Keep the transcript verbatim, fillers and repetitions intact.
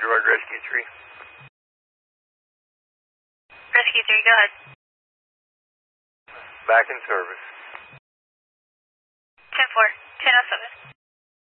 Gerard Rescue three. Rescue three, go ahead. Back in service. ten four, ten oh seven.